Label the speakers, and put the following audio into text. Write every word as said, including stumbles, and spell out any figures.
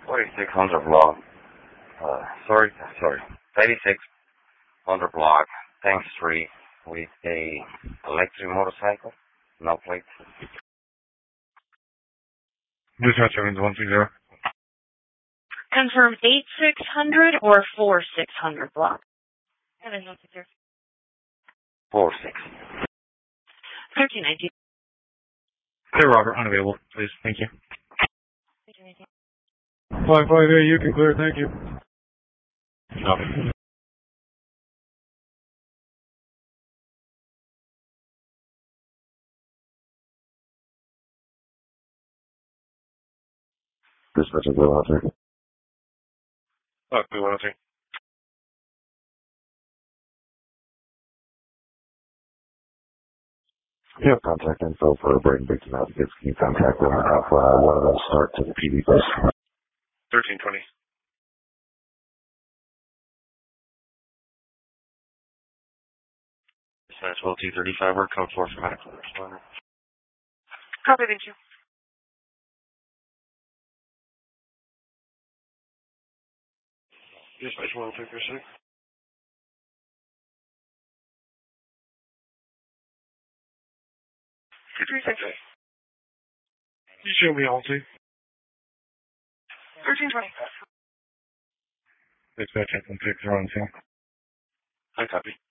Speaker 1: forty-six hundred block. Uh, sorry, sorry. thirty-six hundred block, Thanks Street, with a electric motorcycle, no plates.
Speaker 2: Dispatch Evans one two zero.
Speaker 3: Confirm eight six hundred or four six hundred block. Evans one two zero.
Speaker 1: Four six.
Speaker 3: Thirteen nineteen.
Speaker 2: Clear Robert, unavailable, please. Thank you.
Speaker 3: Thirteen nineteen.
Speaker 2: Five five eight, you can clear. Thank you. Copy.
Speaker 1: Dispatch of Blue Hunter.
Speaker 2: Oh, Blue Hunter.
Speaker 1: You have contact info for a brain victim advocates. Can you contact them Alpha uh, one of those start to the P D bus?
Speaker 2: thirteen twenty.
Speaker 1: Dispatch twelve two thirty-five, or code four for medical responder.
Speaker 3: Copy, thank you.
Speaker 2: Dispatch one two three six.
Speaker 3: Two three six.
Speaker 2: You show me all two.
Speaker 3: Thirteen twenty.
Speaker 2: Dispatch one six zero one two.
Speaker 1: I copy.